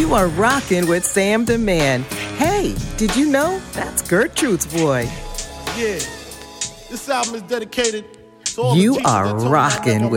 You are rocking with Sam the Man. Hey, did you know that's Gertrude's boy? Yeah, this album is dedicated to all You the teachers are that told me I rocking never